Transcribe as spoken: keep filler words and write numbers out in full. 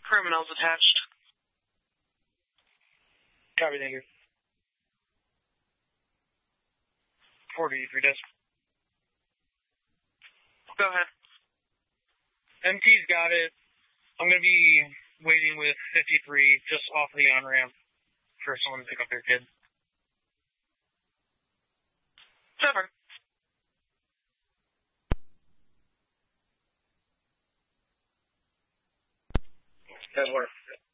Criminals attached. Copy, thank you. forty-three desk. Go ahead. M T's got it. I'm going to be waiting with fifty-three just off the on-ramp for someone to pick up their kid. Seven. Does work.